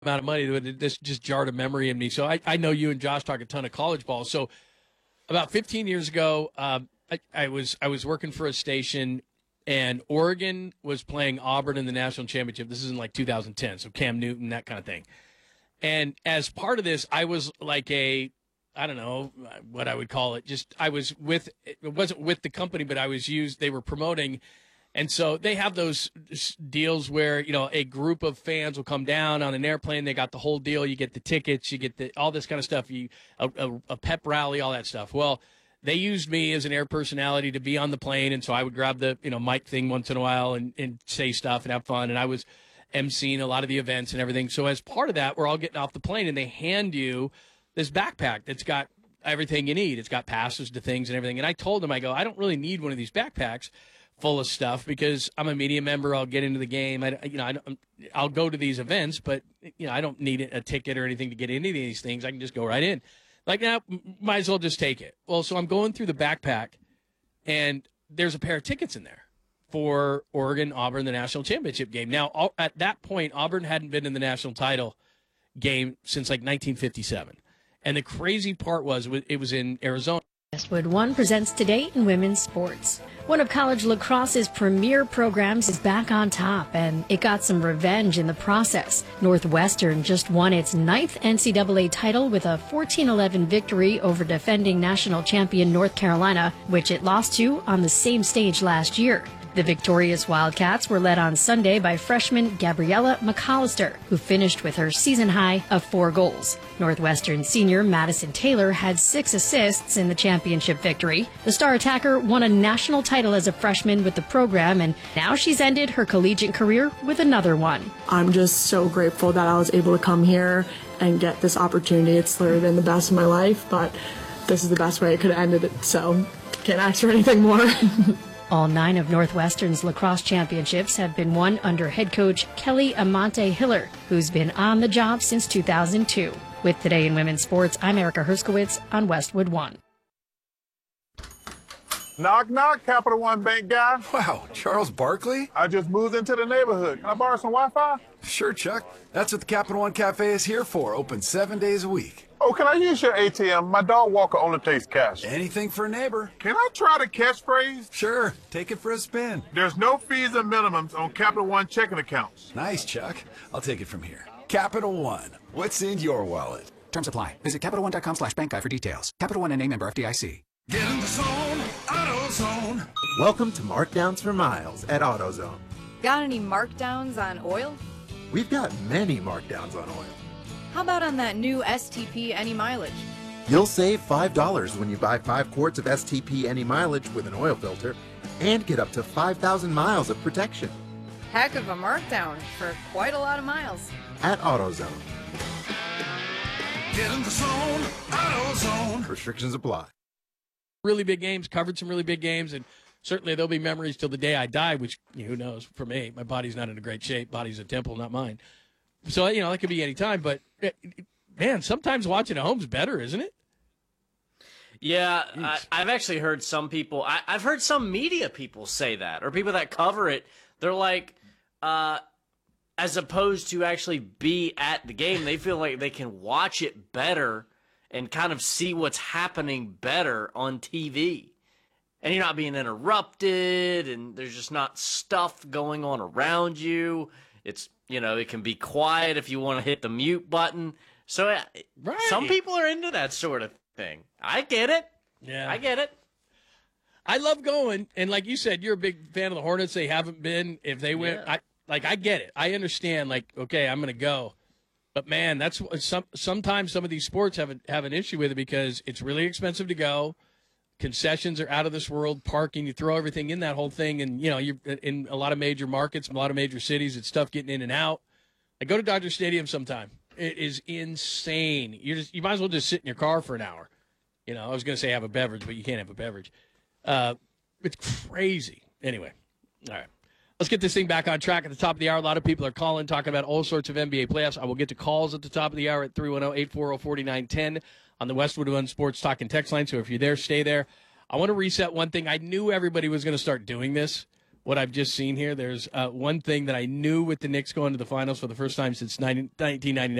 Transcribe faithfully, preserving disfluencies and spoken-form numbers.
amount of money. This just jarred a memory in me. So I, I know you and Josh talk a ton of college ball. So about fifteen years ago, um, I, I was I was working for a station, and Oregon was playing Auburn in the national championship. This is in like two thousand ten, so Cam Newton, that kind of thing. And as part of this, I was like a, I don't know what I would call it. Just I was with, it wasn't with the company, but I was used, they were promoting. And so they have those deals where, you know, a group of fans will come down on an airplane. They got the whole deal. You get the tickets, you get the all this kind of stuff, you a, a, a pep rally, all that stuff. Well, they used me as an air personality to be on the plane, and so I would grab the, you know, mic thing once in a while and, and say stuff and have fun. And I was emceeing a lot of the events and everything. So as part of that, we're all getting off the plane, and they hand you this backpack that's got everything you need. It's got passes to things and everything. And I told them, I go, I don't really need one of these backpacks full of stuff because I'm a media member. I'll get into the game. I, you know, I, I'll go to these events, but you know, I don't need a ticket or anything to get into these things. I can just go right in. Like, now, might as well just take it. Well, so I'm going through the backpack, and there's a pair of tickets in there for Oregon, Auburn, the national championship game. Now, at that point, Auburn hadn't been in the national title game since like nineteen fifty-seven. And the crazy part was it was in Arizona. Westwood One presents Today in Women's Sports. One of college lacrosse's premier programs is back on top, and it got some revenge in the process. Northwestern just won its ninth N C double A title with a fourteen eleven victory over defending national champion North Carolina, which it lost to on the same stage last year. The victorious Wildcats were led on Sunday by freshman Gabriella McAllister, who finished with her season high of four goals. Northwestern senior Madison Taylor had six assists in the championship victory. The star attacker won a national title as a freshman with the program, and now she's ended her collegiate career with another one. I'm just so grateful that I was able to come here and get this opportunity. It's literally been the best of my life, but this is the best way I could have ended it, so can't ask for anything more. All nine of Northwestern's lacrosse championships have been won under head coach Kelly Amante Hiller, who's been on the job since two thousand two. With Today in Women's Sports, I'm Erica Herskowitz on Westwood One. Knock, knock, Capital One Bank guy. Wow, Charles Barkley? I just moved into the neighborhood. Can I borrow some Wi-Fi? Sure, Chuck. That's what the Capital One Cafe is here for, open seven days a week. Oh, can I use your A T M? My dog walker only takes cash. Anything for a neighbor. Can I try the catchphrase? Sure, take it for a spin. There's no fees and minimums on Capital One checking accounts. Nice, Chuck. I'll take it from here. Capital One, what's in your wallet? Terms apply. Visit Capital One dot com slash bank guide for details. Capital One N A member F D I C. Get in the zone, AutoZone. Welcome to Markdowns for Miles at AutoZone. Got any markdowns on oil? We've got many markdowns on oil. How about on that new S T P Any Mileage? You'll save five dollars when you buy five quarts of S T P Any Mileage with an oil filter and get up to five thousand miles of protection. Heck of a markdown for quite a lot of miles. At AutoZone. Get in the zone, AutoZone. Restrictions apply. Really big games, covered some really big games, and certainly there'll be memories till the day I die, which, who knows, for me. My body's not in a great shape. Body's a temple, not mine. So, you know, that could be any time. But, man, sometimes watching at home's better, isn't it? Yeah, I, I've actually heard some people, I, I've heard some media people say that, or people that cover it. They're like, uh, as opposed to actually be at the game, they feel like they can watch it better and kind of see what's happening better on T V. And you're not being interrupted, and there's just not stuff going on around you. It's, you know, it can be quiet if you want to hit the mute button. So uh, right. Some people are into that sort of thing. I get it. Yeah. I get it. I love going, and like you said, you're a big fan of the Hornets. They haven't been. If they win, Yeah. I like I get it. I understand, like, okay, I'm going to go. But, man, that's some. sometimes some of these sports have, a, have an issue with it because it's really expensive to go. Concessions are out of this world. Parking, you throw everything in that whole thing, and you know you're in a lot of major markets, a lot of major cities. It's tough getting in and out. I go to Dodger Stadium sometime. It is insane. You just you might as well just sit in your car for an hour. You know, I was going to say have a beverage, but you can't have a beverage. Uh, it's crazy. Anyway, all right. Let's get this thing back on track at the top of the hour. A lot of people are calling, talking about all sorts of N B A playoffs. I will get to calls at the top of the hour at three one zero, eight four zero, four nine one zero on the Westwood One Sports Talk and Text line. So if you're there, stay there. I want to reset one thing. I knew everybody was going to start doing this what I've just seen here. There's uh, one thing that I knew with the Knicks going to the finals for the first time since nineteen ninety-nine.